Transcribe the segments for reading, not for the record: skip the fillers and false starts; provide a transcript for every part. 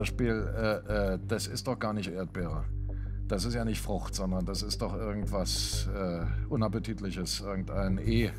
Beispiel, das ist doch gar nicht Erdbeere. Das ist ja nicht Frucht, sondern das ist doch irgendwas Unappetitliches, irgendein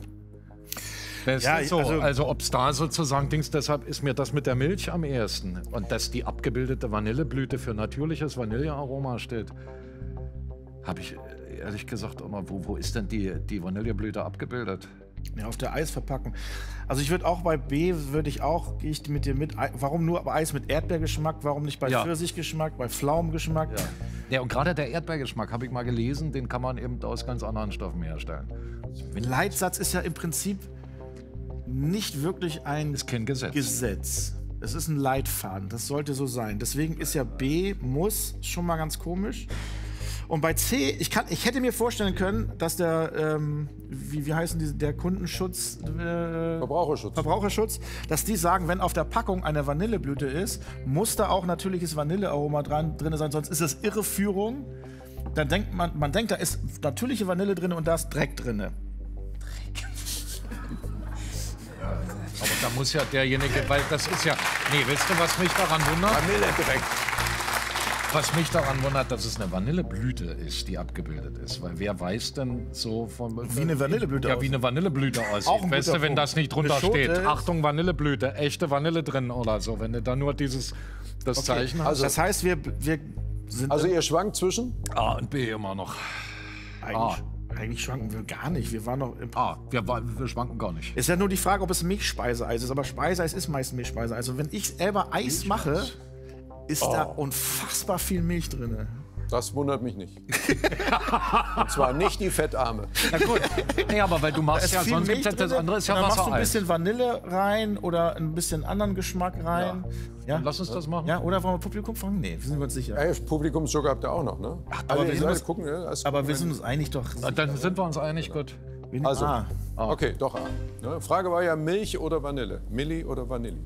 Ja, so, also ob es da sozusagen Dings, deshalb ist mir das mit der Milch am ehesten. Und dass die abgebildete Vanilleblüte für natürliches Vanillearoma steht, habe ich ehrlich gesagt immer, wo ist denn die Vanilleblüte abgebildet? Ja, auf der Eisverpackung. Also ich würde auch bei B, gehe ich mit dir mit. Warum nur bei Eis mit Erdbeergeschmack? Warum nicht bei Pfirsichgeschmack, bei Pflaumengeschmack? Ja, und gerade der Erdbeergeschmack, habe ich mal gelesen, den kann man eben aus ganz anderen Stoffen herstellen. Leitsatz ist ja im Prinzip nicht wirklich ein Ist kein Gesetz. Es ist ein Leitfaden, das sollte so sein. Deswegen ist ja B, muss, schon mal ganz komisch. Und bei C, ich hätte mir vorstellen können, dass der, wie heißen die, der Kundenschutz? Verbraucherschutz, dass die sagen, wenn auf der Packung eine Vanilleblüte ist, muss da auch natürliches Vanillearoma drin sein, sonst ist es Irreführung. Dann denkt man denkt, da ist natürliche Vanille drin und da ist Dreck drin. Aber da muss ja derjenige, weil das ist ja, nee, weißt du, was mich daran wundert? Vanilledreck. Was mich daran wundert, dass es eine Vanilleblüte ist, die abgebildet ist. Weil wer weiß denn so von... Wie eine Vanilleblüte aussieht? Ja, wie eine Vanilleblüte aussieht. Weißt du, wenn das nicht drunter steht, Achtung, Vanilleblüte, echte Vanille drin oder so. Wenn du da nur das Zeichen hast. Also, das heißt, wir sind... Also ihr schwankt zwischen? A und B immer noch. Eigentlich schwanken wir gar nicht. Wir waren noch im wir schwanken gar nicht. Ist ja nur die Frage, ob es Milchspeiseeis ist. Aber Speiseeis ist meist Milchspeiseeis. Also wenn ich selber Eis mache, ist da unfassbar viel Milch drin. Das wundert mich nicht. Und zwar nicht die Fettarme. Na gut. Nee, aber weil du machst ja, sonst gibt es das andere, ist ja Wassereis. Dann machst du ein Wassereis. bisschen Vanille rein oder ein bisschen anderen Geschmack rein. Ja. Lass uns das machen. Ja, oder wollen wir Publikum fragen? Nee, wir sind uns sicher. Ey, Publikumsjoker habt ihr auch noch, ne? Aber wir sind uns einig doch. Dann sind wir uns einig, gut. Also, okay, doch A. Ne? Frage war ja Milch oder Vanille. Milli oder Vanilli?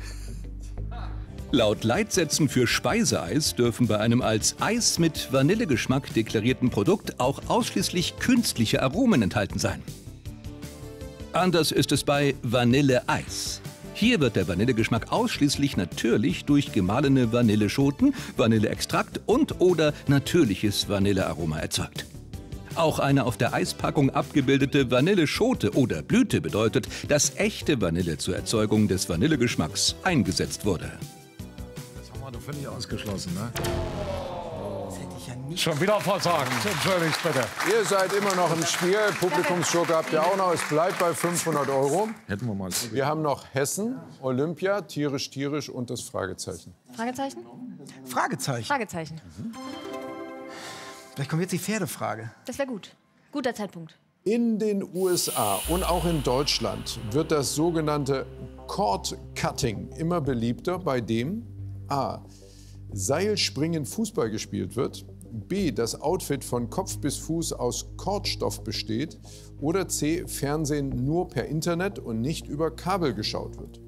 Laut Leitsätzen für Speiseeis dürfen bei einem als Eis mit Vanillegeschmack deklarierten Produkt auch ausschließlich künstliche Aromen enthalten sein. Anders ist es bei Vanilleeis. Hier wird der Vanillegeschmack ausschließlich natürlich durch gemahlene Vanilleschoten, Vanilleextrakt und/oder natürliches Vanillearoma erzeugt. Auch eine auf der Eispackung abgebildete Vanilleschote oder Blüte bedeutet, dass echte Vanille zur Erzeugung des Vanillegeschmacks eingesetzt wurde. Du völlig ausgeschlossen, ne? Das hätte ich ja nicht. Schon wieder Versagen. Entschuldigt bitte. Ihr seid immer noch im Spiel. Publikumsjoker habt ihr auch noch. Es bleibt bei 500 €. Hätten wir mal. Wir haben noch Hessen, Olympia, tierisch und das Fragezeichen. Fragezeichen? Fragezeichen. Fragezeichen. Vielleicht kommt jetzt die Pferdefrage. Das wäre gut. Guter Zeitpunkt. In den USA und auch in Deutschland wird das sogenannte Cord Cutting immer beliebter, bei dem A. Seilspringen Fußball gespielt wird, B. das Outfit von Kopf bis Fuß aus Kordstoff besteht oder C. Fernsehen nur per Internet und nicht über Kabel geschaut wird.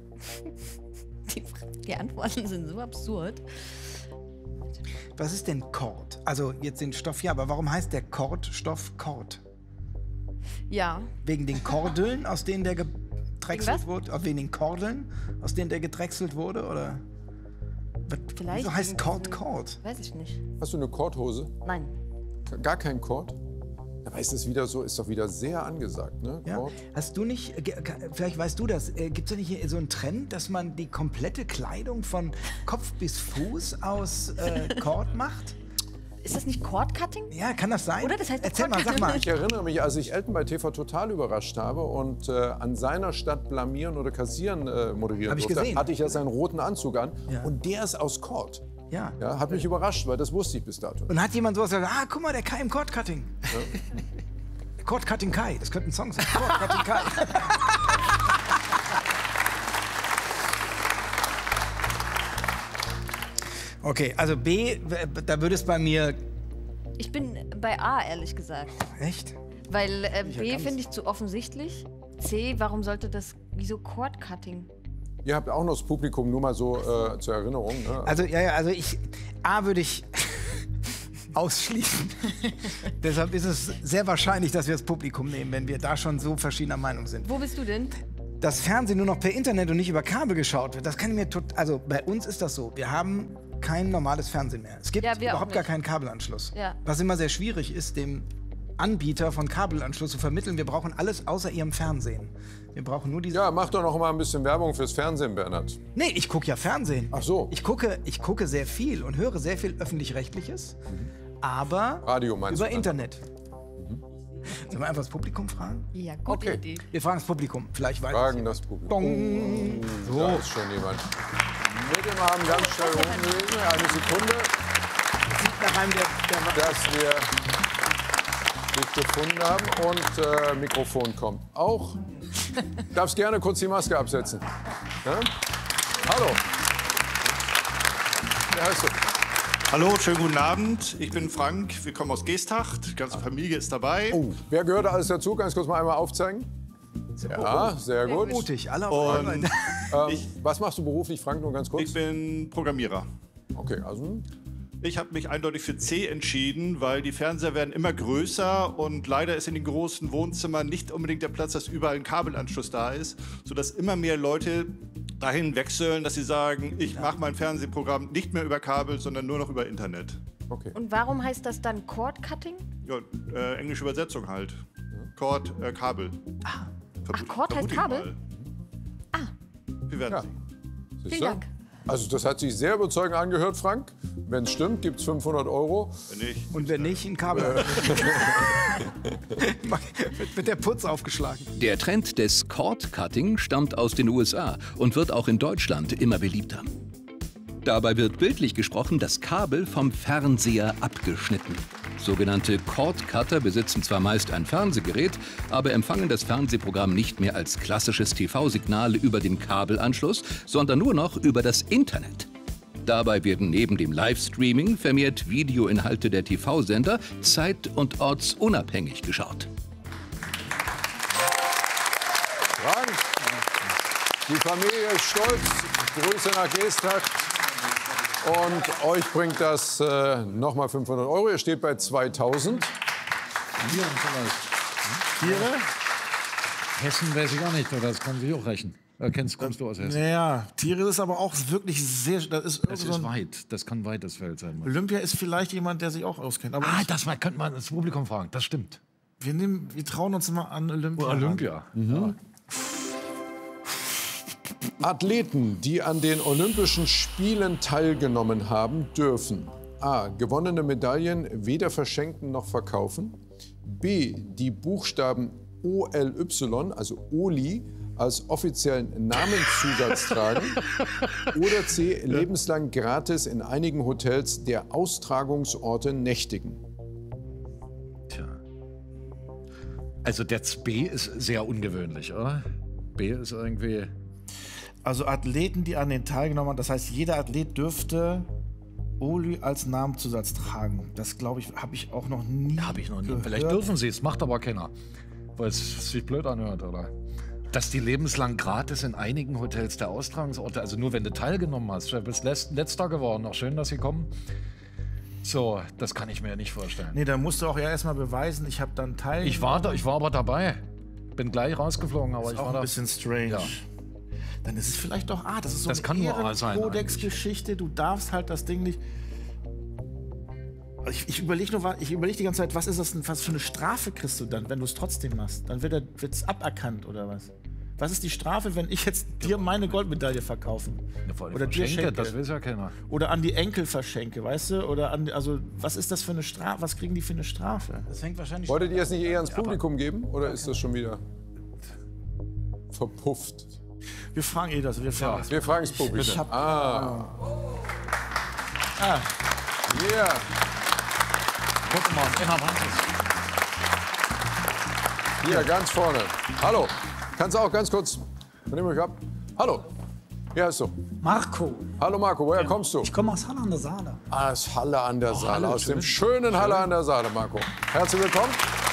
Die Antworten sind so absurd. Was ist denn Kord? Also jetzt den Stoff, ja, aber warum heißt der Kordstoff Kord? Ja. Wegen den Kordeln, aus denen der gedrechselt wurde? Wegen den Kordeln, aus denen der gedrechselt wurde? Oder? Vielleicht. Wieso heißt Kord Kord? Weiß ich nicht. Hast du eine Kordhose? Nein. Gar kein Kord? Aber ist das wieder so, ist doch wieder sehr angesagt, ne? Ja. Kord? Hast du nicht, vielleicht weißt du das, gibt es ja nicht hier so einen Trend, dass man die komplette Kleidung von Kopf bis Fuß aus Kord macht? Ist das nicht Cord-Cutting? Ja, kann das sein? Oder das heißt Erzähl mal, sag mal. Ich erinnere mich, als ich Elton bei TV Total überrascht habe und an seiner Stadt blamieren oder kassieren moderieren Hab ich durfte, gesehen. hatte ich ja seinen roten Anzug an. Ja. Und der ist aus Kord. Ja. Ja, hat mich überrascht, weil das wusste ich bis dato. Und hat jemand sowas gesagt, guck mal, der Kai im Cord-Cutting. Ja. Cord-Cutting Kai, das könnte ein Song sein. Cord-Cutting Kai. Okay, also B, da würde es bei mir... Ich bin bei A, ehrlich gesagt. Echt? Weil B finde ich zu offensichtlich. C, warum sollte das... Wieso Cord-Cutting? Ihr habt auch noch das Publikum, nur mal so zur Erinnerung. Ne? Also, also A würde ich ausschließen. Deshalb ist es sehr wahrscheinlich, dass wir das Publikum nehmen, wenn wir da schon so verschiedener Meinung sind. Wo bist du denn? das Fernsehen nur noch per Internet und nicht über Kabel geschaut wird, das kann ich mir also bei uns ist das so, wir haben kein normales Fernsehen mehr. Es gibt überhaupt gar keinen Kabelanschluss. Ja. Was immer sehr schwierig ist, dem Anbieter von Kabelanschluss zu vermitteln, wir brauchen alles außer ihrem Fernsehen. Wir brauchen nur diese... Ja, mach doch noch mal ein bisschen Werbung fürs Fernsehen, Bernhard. Nee, ich gucke ja Fernsehen. Ach so. Ich gucke sehr viel und höre sehr viel Öffentlich-Rechtliches, aber Radio meinst über du? Internet. Sollen wir einfach das Publikum fragen? Ja, gute Idee. Wir fragen das Publikum. Vielleicht weiß Fragen das Publikum. Da ist schon jemand. Mit dem Arm ganz schnell umlegen. Eine Sekunde, Sieht nach einem dass wir dich gefunden haben. Und Mikrofon kommt auch. Darfst gerne kurz die Maske absetzen. Ja? Hallo. Wer heißt du? Hallo, schönen guten Abend. Ich bin Frank. Wir kommen aus Geesthacht. Die ganze Familie ist dabei. Oh, wer gehört alles dazu? Ganz kurz mal einmal aufzeigen. Ja, sehr gut. mutig. Alle auf Und Was machst du beruflich, Frank, nur ganz kurz? ich bin Programmierer. Okay, also Ich habe mich eindeutig für C entschieden, weil die Fernseher werden immer größer und leider ist in den großen Wohnzimmern nicht unbedingt der Platz, dass überall ein Kabelanschluss da ist, sodass immer mehr Leute dahin wechseln, dass sie sagen, ich mache mein Fernsehprogramm nicht mehr über Kabel, sondern nur noch über Internet. okay. Und warum heißt das dann Cord Cutting? Ja, englische Übersetzung halt. Cord, Kabel. Ach, Cord heißt Vermute ich Kabel? mal. Wir werden Ja. sehen. Siehst Vielen du? Dank. Also das hat sich sehr überzeugend angehört, Frank. Wenn es stimmt, gibt es 500 €. Wenn nicht, Und wenn nicht, ein Kabel. wird der Putz aufgeschlagen. Der Trend des Cord-Cutting stammt aus den USA und wird auch in Deutschland immer beliebter. Dabei wird bildlich gesprochen das Kabel vom Fernseher abgeschnitten. Sogenannte Cord-Cutter besitzen zwar meist ein Fernsehgerät, aber empfangen das Fernsehprogramm nicht mehr als klassisches TV-Signal über den Kabelanschluss, sondern nur noch über das Internet. Dabei werden neben dem Livestreaming vermehrt Videoinhalte der TV-Sender zeit- und ortsunabhängig geschaut. Frank, die Familie ist stolz. Grüße nach Geesthacht. Und euch bringt das nochmal 500 €. Ihr steht bei 2000. Hier vielleicht. Tiere? Hessen weiß ich auch nicht, oder das kann sich auch rechnen. Kommst du aus Hessen? Naja, Tiere ist aber auch wirklich sehr. Das ist, Das so ist ein, weit, das kann ein weites Feld sein. Olympia ist vielleicht jemand, der sich auch auskennt. Aber Könnte man das Publikum fragen, das stimmt. wir trauen uns mal an Olympia. Olympia. Ja. Athleten, die an den Olympischen Spielen teilgenommen haben, dürfen a. gewonnene Medaillen weder verschenken noch verkaufen, b. die Buchstaben OLY, also Oli, als offiziellen Namenszusatz tragen oder c. lebenslang gratis in einigen Hotels der Austragungsorte nächtigen. Tja. Also der B ist sehr ungewöhnlich, oder? B ist irgendwie... Also Athleten, die an den teilgenommen haben, das heißt, jeder Athlet dürfte Oli als Namenszusatz tragen. Das, glaube ich, habe ich auch noch nie gehört. Vielleicht dürfen sie es, macht aber keiner. Weil es sich blöd anhört, oder? Dass die lebenslang gratis in einigen Hotels der Austragungsorte, also nur wenn du teilgenommen hast, du bist letzter geworden, auch schön, dass sie kommen. So, das kann ich mir ja nicht vorstellen. Nee, da musst du auch ja erstmal beweisen, ich habe dann teilgenommen. Ich war aber dabei. Bin gleich rausgeflogen, aber Das ist ich auch war ein da. bisschen strange. Ja. Dann ist es vielleicht doch, das ist so Das eine kann moral sein Ehrenkodex-Geschichte. Du darfst halt das Ding nicht. Ich überlege die ganze Zeit, was ist das denn, was für eine Strafe kriegst du dann, wenn du es trotzdem machst? Dann wird es aberkannt oder was? Was ist die Strafe, wenn ich jetzt dir meine Goldmedaille verkaufe? Ja, vor allem Oder dir verschenke, schenke? das weiß ja keiner. Oder an die Enkel verschenke, weißt du? Oder also was ist das für eine Strafe? Was kriegen die für eine Strafe? Das fängt wahrscheinlich Wolltet ihr es nicht eher ins Publikum geben oder ist das schon wieder verpufft? Wir fragen das. Wir fragen Wir fragen das Publikum. Ich hab- Yeah. Guck mal, in der Wand ist. Hier, ganz vorne. Hallo. Kannst du auch ganz kurz. Nehmen euch ab. Hallo. Wie heißt du? Marco, Hallo Marco, woher kommst du? ich komme aus Halle an der Saale. Aus Halle an der Saale. Halle, Aus dem schön. schönen Halle an der Saale, Marco. Herzlich willkommen.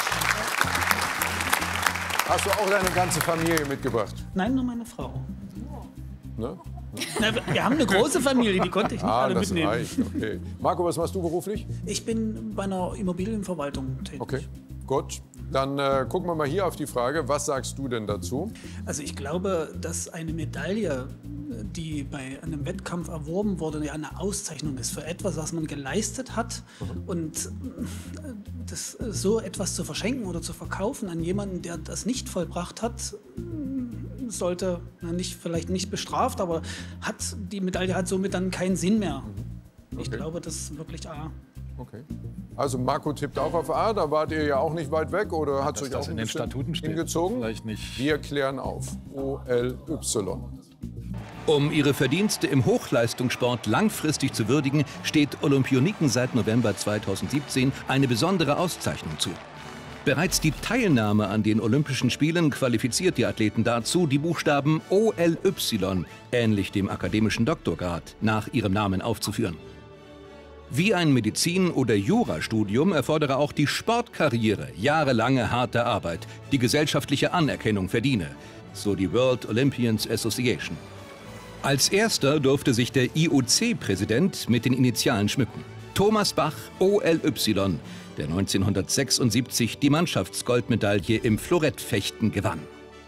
Hast du auch deine ganze Familie mitgebracht? Nein, nur meine Frau. Ne? Na, wir haben eine große Familie, die konnte ich nicht alle Das mitnehmen. reicht. Okay. Marco, was machst du beruflich? Ich bin bei einer Immobilienverwaltung tätig. Okay, gut. Dann gucken wir mal hier auf die Frage. Was sagst du denn dazu? Also ich glaube, dass eine Medaille, die bei einem Wettkampf erworben wurde, ja eine Auszeichnung ist für etwas, was man geleistet hat. Und das, so etwas zu verschenken oder zu verkaufen an jemanden, der das nicht vollbracht hat, sollte vielleicht nicht bestraft, aber die Medaille hat somit dann keinen Sinn mehr. Okay. Ich glaube, das ist wirklich A. Okay. Also Marco tippt auch auf A, da wart ihr ja auch nicht weit weg, oder hat es euch auch in den Statuten hingezogen? Vielleicht nicht. Wir klären auf. OLY. Um ihre Verdienste im Hochleistungssport langfristig zu würdigen, steht Olympioniken seit November 2017 eine besondere Auszeichnung zu. Bereits die Teilnahme an den Olympischen Spielen qualifiziert die Athleten dazu, die Buchstaben OLY, ähnlich dem akademischen Doktorgrad, nach ihrem Namen aufzuführen. Wie ein Medizin- oder Jurastudium erfordere auch die Sportkarriere jahrelange harte Arbeit, die gesellschaftliche Anerkennung verdiene, so die World Olympians Association. Als erster durfte sich der IOC-Präsident mit den Initialen schmücken. Thomas Bach, OLY, der 1976 die Mannschaftsgoldmedaille im Florettfechten gewann.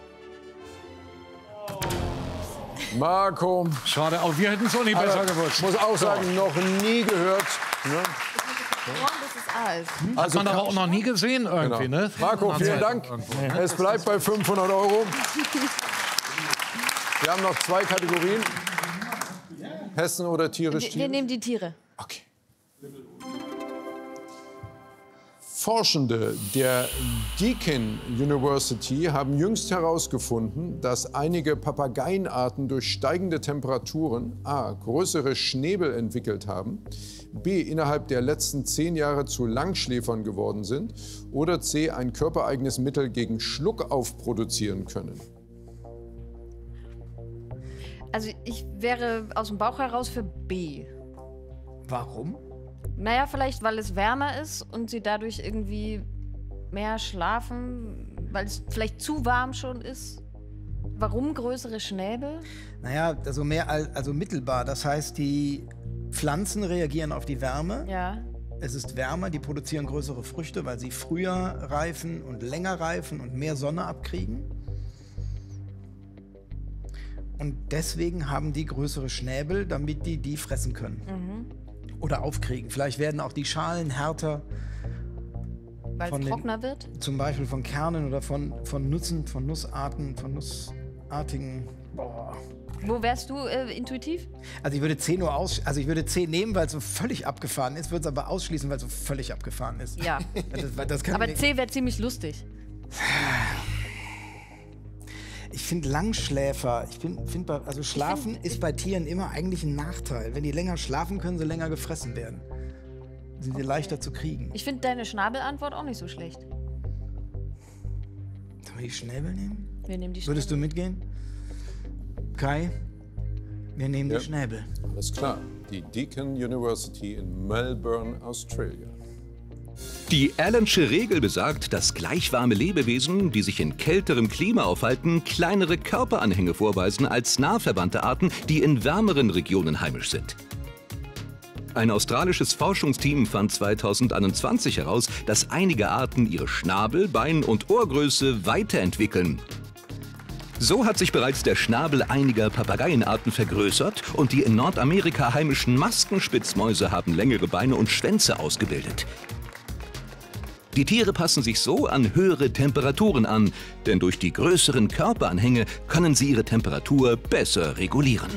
Marco. Schade, auch wir hätten es auch nicht besser gewusst. Ich muss auch sagen, noch nie gehört. Ne? Hat man aber auch noch nie gesehen irgendwie, Genau. ne? Marco, vielen Dank. Es bleibt bei 500 €. Wir haben noch 2 Kategorien. Hessen oder tierisch? Wir nehmen die Tiere. Okay. Forschende der Deakin University haben jüngst herausgefunden, dass einige Papageienarten durch steigende Temperaturen a. größere Schnäbel entwickelt haben, b. innerhalb der letzten 10 Jahre zu Langschläfern geworden sind oder c. ein körpereigenes Mittel gegen Schluckauf produzieren können. Also ich wäre aus dem Bauch heraus für B. Warum? Naja, vielleicht, weil es wärmer ist und sie dadurch irgendwie mehr schlafen, weil es vielleicht zu warm schon ist. Warum größere Schnäbel? Naja, also mittelbar. Das heißt, die Pflanzen reagieren auf die Wärme. Ja. Es ist wärmer, die produzieren größere Früchte, weil sie früher reifen und länger reifen und mehr Sonne abkriegen. Und deswegen haben die größere Schnäbel, damit die fressen können. Oder aufkriegen. Vielleicht werden auch die Schalen härter. Weil es trockener wird? Zum Beispiel von Kernen oder von Nüssen, von Nussarten, von nussartigen. Boah. Wo wärst du intuitiv? Also ich würde C nehmen, weil es so völlig abgefahren ist, würde es aber ausschließen, weil es so völlig abgefahren ist. Ja. Aber C wäre ziemlich lustig. Ich finde Langschläfer, also Schlafen ist bei Tieren immer eigentlich ein Nachteil. Wenn die länger schlafen, können sie länger gefressen werden. Sind sie leichter zu kriegen. Ich finde deine Schnabelantwort auch nicht so schlecht. Sollen wir die Schnäbel nehmen? Wir nehmen die Schnäbel. Würdest du mitgehen? Kai? Wir nehmen die Schnäbel. Alles klar. Die Deakin University in Melbourne, Australia. Die Allensche Regel besagt, dass gleichwarme Lebewesen, die sich in kälterem Klima aufhalten, kleinere Körperanhänge vorweisen als nah verwandte Arten, die in wärmeren Regionen heimisch sind. Ein australisches Forschungsteam fand 2021 heraus, dass einige Arten ihre Schnabel-, Bein- und Ohrgröße weiterentwickeln. So hat sich bereits der Schnabel einiger Papageienarten vergrößert und die in Nordamerika heimischen Maskenspitzmäuse haben längere Beine und Schwänze ausgebildet. Die Tiere passen sich so an höhere Temperaturen an, denn durch die größeren Körperanhänge können sie ihre Temperatur besser regulieren.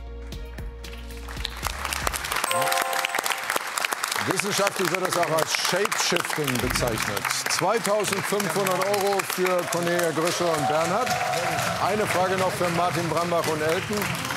Wissenschaftlich wird das auch als Shapeshifting bezeichnet. 2.500 € für Cornelia Grüscher und Bernhard. Eine Frage noch für Martin Brambach und Elton.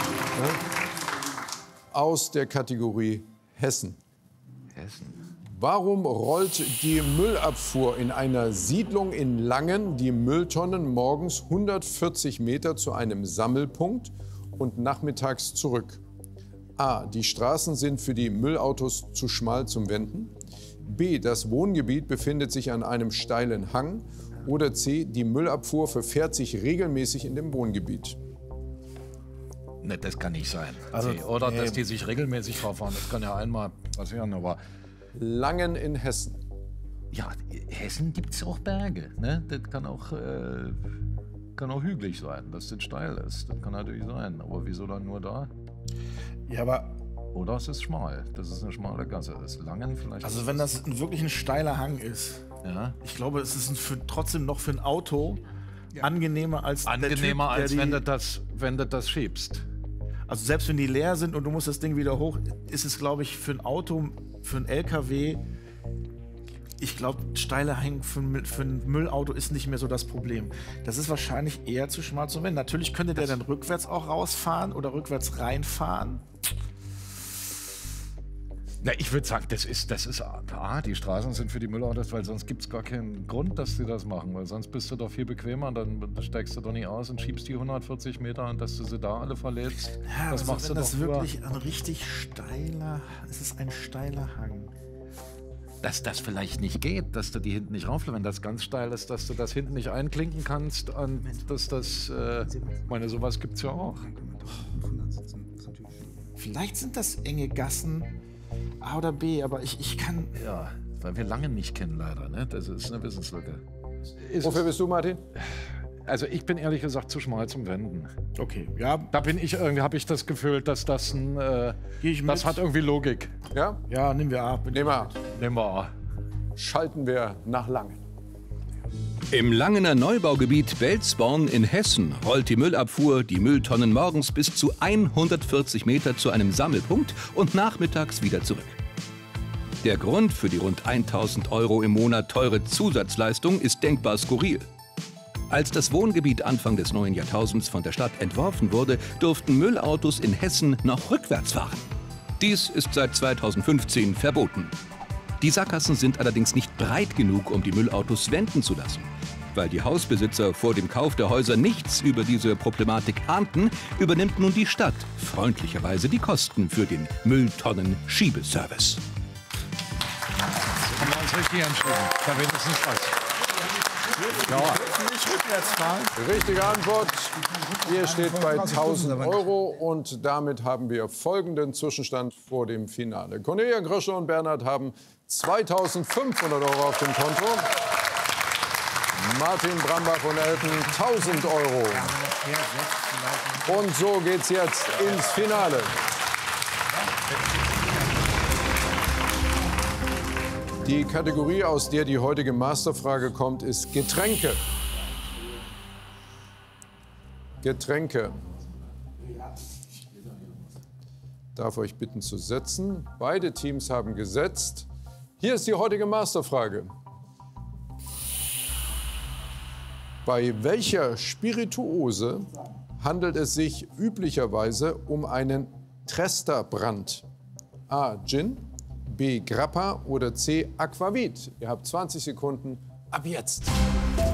Aus der Kategorie Hessen. Warum rollt die Müllabfuhr in einer Siedlung in Langen die Mülltonnen morgens 140 Meter zu einem Sammelpunkt und nachmittags zurück? A. Die Straßen sind für die Müllautos zu schmal zum Wenden. B. Das Wohngebiet befindet sich an einem steilen Hang. Oder C. Die Müllabfuhr verfährt sich regelmäßig in dem Wohngebiet. Ne, das kann nicht sein. Also, oder dass die sich regelmäßig verfahren. Das kann ja einmal passieren, aber... Langen in Hessen. Ja, Hessen gibt es auch Berge. Ne? Das kann auch hügelig sein, dass das steil ist. Das kann natürlich sein. Aber wieso dann nur da? Ja, aber Oder es ist schmal. Das ist eine schmale Gasse. Das ist Langen vielleicht. also wenn das wirklich ein steiler Hang ist, ja. ich glaube, es ist trotzdem noch für ein Auto angenehmer als Angenehmer, der Typ, als wenn du das schiebst. Also selbst wenn die leer sind und du musst das Ding wieder hoch, ist es, glaube ich, für ein Auto, für ein LKW, ich glaube, steiler Hängen für ein Müllauto ist nicht mehr so das Problem. Das ist wahrscheinlich eher zu schmal zum Wenden. Natürlich könnte der dann rückwärts auch rausfahren oder rückwärts reinfahren. Na, ich würde sagen, das ist die Straßen sind für die Müllautos, weil sonst gibt es gar keinen Grund, dass sie das machen, weil sonst bist du doch viel bequemer, dann steigst du doch nicht aus und schiebst die 140 Meter und dass du sie da alle verlädst. Ja, das also machst wenn du das doch wirklich ein richtig steiler, es ist ein steiler Hang. Dass das vielleicht nicht geht, dass du die hinten nicht rauflässt, wenn das ganz steil ist, dass du das hinten nicht einklinken kannst und dass das, ich meine, sowas gibt es ja auch. Vielleicht sind das enge Gassen, A oder B, aber ich kann... Ja, weil wir lange nicht kennen leider, ne? Das ist eine Wissenslücke. Wofür bist du, Martin? Also ich bin ehrlich gesagt zu schmal zum Wenden. Okay, ja, Da bin ich irgendwie, habe ich das Gefühl, dass das ein, das hat irgendwie Logik. Ja? ja, nehmen wir ab. Nehmen wir. Nehmen wir A. Schalten wir nach Langen. Im Langener Neubaugebiet Belzborn in Hessen rollt die Müllabfuhr die Mülltonnen morgens bis zu 140 Meter zu einem Sammelpunkt und nachmittags wieder zurück. Der Grund für die rund 1.000 € im Monat teure Zusatzleistung ist denkbar skurril. Als das Wohngebiet Anfang des neuen Jahrtausends von der Stadt entworfen wurde, durften Müllautos in Hessen noch rückwärts fahren. Dies ist seit 2015 verboten. Die Sackgassen sind allerdings nicht breit genug, um die Müllautos wenden zu lassen. Weil die Hausbesitzer vor dem Kauf der Häuser nichts über diese Problematik ahnten, übernimmt nun die Stadt freundlicherweise die Kosten für den Mülltonnen-Schiebeservice. Haben wir uns richtig entschieden. Da wenigstens was. Ja. Nicht rückwärts fahren. Richtige Antwort. Ihr steht bei 1.000 € und damit haben wir folgenden Zwischenstand vor dem Finale. Cornelia Gröschel und Bernhard haben 2.500 € auf dem Konto. Martin Brambach und Elton 1.000 €. Und so geht's jetzt ins Finale. Die Kategorie, aus der die heutige Masterfrage kommt, ist Getränke. Getränke. Darf euch bitten zu setzen. Beide Teams haben gesetzt. Hier ist die heutige Masterfrage. Bei welcher Spirituose handelt es sich üblicherweise um einen Tresterbrand? A. Gin, B. Grappa oder C. Aquavit? Ihr habt 20 Sekunden ab jetzt.